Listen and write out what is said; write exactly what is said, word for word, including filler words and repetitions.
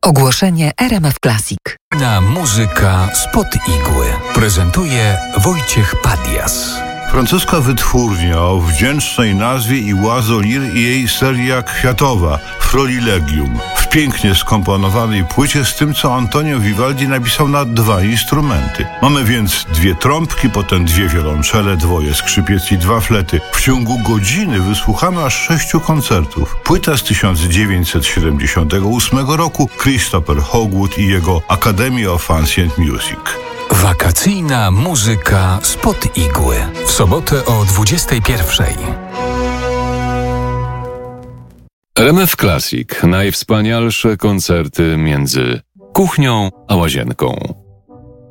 Ogłoszenie R M F Classic. Na muzyka spod igły prezentuje Wojciech Padias. Francuska wytwórnia o wdzięcznej nazwie Oiseau Lyre i jej seria kwiatowa Florilegium w pięknie skomponowanej płycie z tym, co Antonio Vivaldi napisał na dwa instrumenty. Mamy więc dwie trąbki, potem dwie wiolonczele, dwoje skrzypiec i dwa flety. W ciągu godziny wysłuchamy aż sześciu koncertów. Płyta z tysiąc dziewięćset siedemdziesiątego ósmego roku, Christopher Hogwood i jego Academy of Ancient Music. Wakacyjna muzyka spod igły. W sobotę o dwudziestej pierwszej. R M F Classic. Najwspanialsze koncerty między kuchnią a łazienką.